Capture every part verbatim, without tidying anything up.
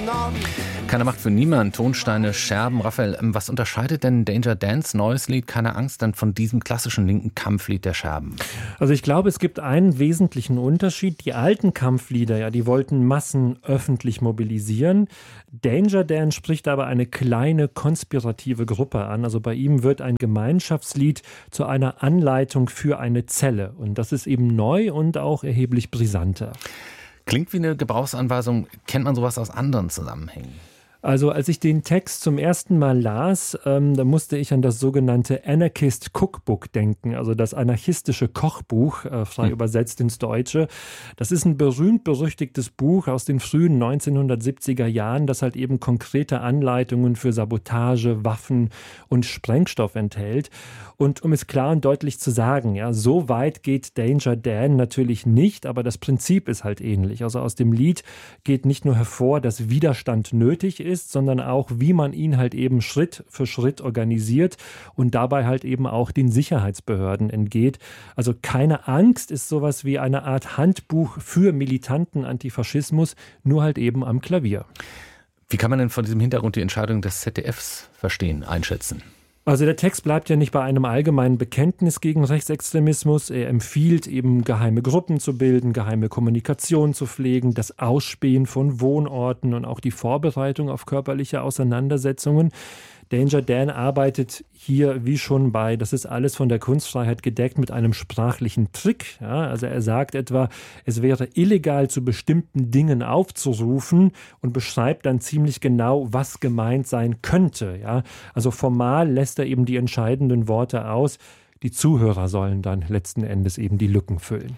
Keine Macht für niemand, Tonsteine, Scherben. Raphael, was unterscheidet denn Danger Dans neues Lied, Keine Angst, dann von diesem klassischen linken Kampflied der Scherben? Also ich glaube, es gibt einen wesentlichen Unterschied. Die alten Kampflieder, ja, die wollten Massen öffentlich mobilisieren. Danger Dan spricht aber eine kleine konspirative Gruppe an. Also bei ihm wird ein Gemeinschaftslied zu einer Anleitung für eine Zelle. Und das ist eben neu und auch erheblich brisanter. Klingt wie eine Gebrauchsanweisung. Kennt man sowas aus anderen Zusammenhängen? Also als ich den Text zum ersten Mal las, ähm, da musste ich an das sogenannte Anarchist Cookbook denken, also das anarchistische Kochbuch, äh, frei hm. übersetzt ins Deutsche. Das ist ein berühmt-berüchtigtes Buch aus den frühen neunzehnhundertsiebziger Jahren, das halt eben konkrete Anleitungen für Sabotage, Waffen und Sprengstoff enthält. Und um es klar und deutlich zu sagen, ja, so weit geht Danger Dan natürlich nicht, aber das Prinzip ist halt ähnlich. Also aus dem Lied geht nicht nur hervor, dass Widerstand nötig ist, sondern auch, wie man ihn halt eben Schritt für Schritt organisiert und dabei halt eben auch den Sicherheitsbehörden entgeht. Also keine Angst ist sowas wie eine Art Handbuch für militanten Antifaschismus, nur halt eben am Klavier. Wie kann man denn vor diesem Hintergrund die Entscheidung des Z D Fs verstehen, einschätzen? Also der Text bleibt ja nicht bei einem allgemeinen Bekenntnis gegen Rechtsextremismus. Er empfiehlt eben, geheime Gruppen zu bilden, geheime Kommunikation zu pflegen, das Ausspähen von Wohnorten und auch die Vorbereitung auf körperliche Auseinandersetzungen. Danger Dan arbeitet hier wie schon bei, das ist alles von der Kunstfreiheit gedeckt, mit einem sprachlichen Trick. Ja, also er sagt etwa, es wäre illegal, zu bestimmten Dingen aufzurufen und beschreibt dann ziemlich genau, was gemeint sein könnte. Ja, also formal lässt er eben die entscheidenden Worte aus. Die Zuhörer sollen dann letzten Endes eben die Lücken füllen.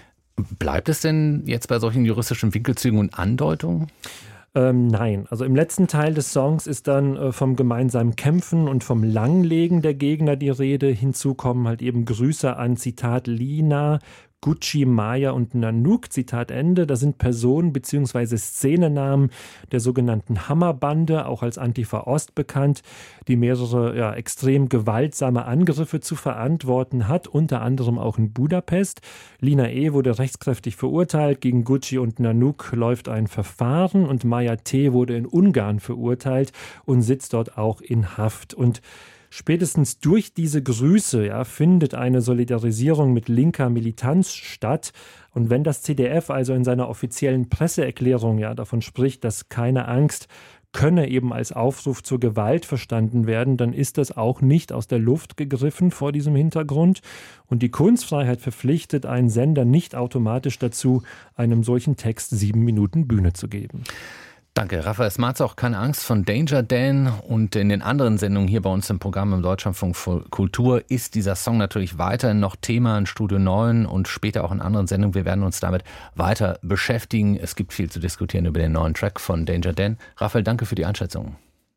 Bleibt es denn jetzt bei solchen juristischen Winkelzügen und Andeutungen? Ähm, nein, also im letzten Teil des Songs ist dann äh, vom gemeinsamen Kämpfen und vom Langlegen der Gegner die Rede. Hinzu kommen halt eben Grüße an, Zitat, Lina, Gucci, Maya und Nanook, Zitat Ende. Das sind Personen bzw. Szenenamen der sogenannten Hammerbande, auch als Antifa Ost bekannt, die mehrere ja, extrem gewaltsame Angriffe zu verantworten hat, unter anderem auch in Budapest. Lina E. wurde rechtskräftig verurteilt, gegen Gucci und Nanook läuft ein Verfahren und Maya T. wurde in Ungarn verurteilt und sitzt dort auch in Haft. Und spätestens durch diese Grüße ja, findet eine Solidarisierung mit linker Militanz statt. Und wenn das Z D F also in seiner offiziellen Presseerklärung ja davon spricht, dass keine Angst könne eben als Aufruf zur Gewalt verstanden werden, dann ist das auch nicht aus der Luft gegriffen vor diesem Hintergrund. Und die Kunstfreiheit verpflichtet einen Sender nicht automatisch dazu, einem solchen Text sieben Minuten Bühne zu geben. Danke, Raphael Smarzoch, Keine Angst von Danger Dan. Und in den anderen Sendungen hier bei uns im Programm im Deutschlandfunk Kultur ist dieser Song natürlich weiterhin noch Thema in Studio neun und später auch in anderen Sendungen. Wir werden uns damit weiter beschäftigen. Es gibt viel zu diskutieren über den neuen Track von Danger Dan. Raphael, danke für die Einschätzung.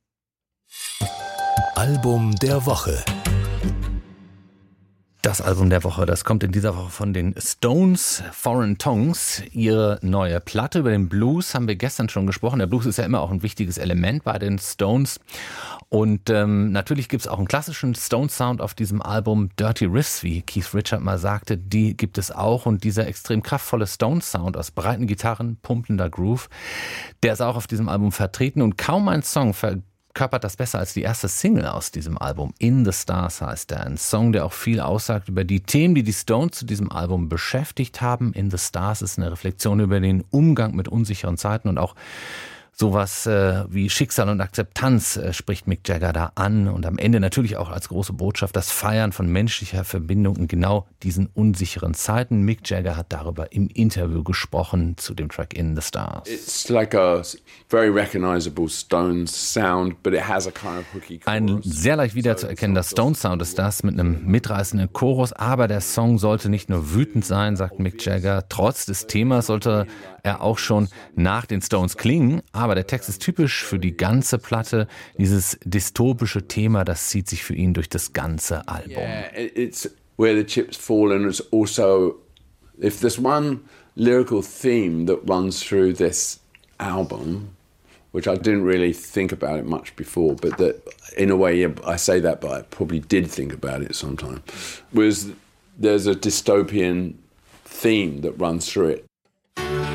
Album der Woche. Das Album der Woche, das kommt in dieser Woche von den Stones, Foreign Tongues. Ihre neue Platte. Über den Blues haben wir gestern schon gesprochen. Der Blues ist ja immer auch ein wichtiges Element bei den Stones. Und ähm, natürlich gibt es auch einen klassischen Stones-Sound auf diesem Album. Dirty Riffs, wie Keith Richards mal sagte, die gibt es auch. Und dieser extrem kraftvolle Stones-Sound aus breiten Gitarren, pumpender Groove, der ist auch auf diesem Album vertreten. Und kaum ein Song ver körpert das besser als die erste Single aus diesem Album. In the Stars heißt er. Ein Song, der auch viel aussagt über die Themen, die die Stones zu diesem Album beschäftigt haben. In the Stars ist eine Reflexion über den Umgang mit unsicheren Zeiten und auch sowas äh, wie Schicksal und Akzeptanz äh, spricht Mick Jagger da an. Und am Ende natürlich auch als große Botschaft das Feiern von menschlicher Verbindung in genau diesen unsicheren Zeiten. Mick Jagger hat darüber im Interview gesprochen zu dem Track In the Stars. It's like a very recognizable Stones sound, but it has a kind of hooky chorus. Ein sehr leicht wiederzuerkennender Stones-Sound ist das mit einem mitreißenden Chorus, aber der Song sollte nicht nur wütend sein, sagt Mick Jagger. Trotz des Themas sollte er auch schon nach den Stones klingen, aber der Text ist typisch für die ganze Platte. Dieses dystopische Thema, das zieht sich für ihn durch das ganze Album. Yeah, it's where the chips fall, and it's also, if there's one lyrical theme that runs through this album, which I didn't really think about it much before, but that in a way, yeah, I say that, but I probably did think about it sometime, was there's a dystopian theme that runs through it.